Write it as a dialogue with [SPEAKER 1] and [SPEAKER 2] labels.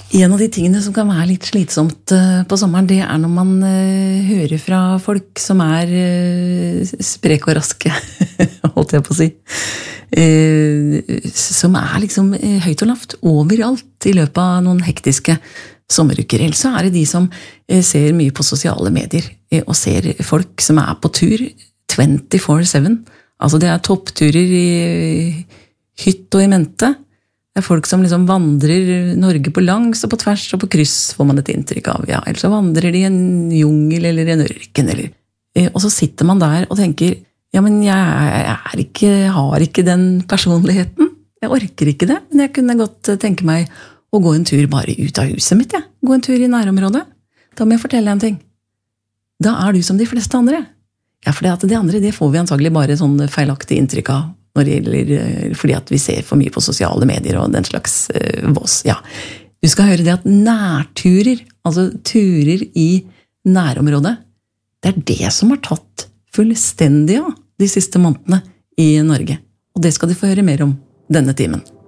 [SPEAKER 1] En av de tingene som kan være litt slitsomt på sommeren, det når man hører fra folk som sprek og raske, holdt jeg på å si. Som liksom høyt og lavt overalt i løpet av noen hektiske sommeruker. Ellers så det de som ser mye på sosiale medier, og ser folk som på tur 24/7. Altså det toppturer i hytt og i mente. Det folk som liksom vandrer Norge på langs og på tvers og på kryss, får man et inntrykk av. Ja, eller så vandrer de i en jungel eller en ørken. Og så sitter man der og tenker, ja, men jeg har ikke den personligheten. Jeg orker ikke det, men jeg kunne godt tenke meg å gå en tur bare ut av huset mitt. Ja. Gå en tur i nærområdet. Da må jeg fortelle en ting. Da du som de fleste andre. Ja, for det andre, det får vi antagelig bare sånn feilaktig inntrykk av. Når det gjelder, fordi at vi ser for mye på sosiale medier og den slags vås. Ja. Du skal høre det at nærturer, altså turer i nærområdet, det det som har tatt fullstendig av de siste månedene i Norge. Og det skal du få høre mer om denne timen.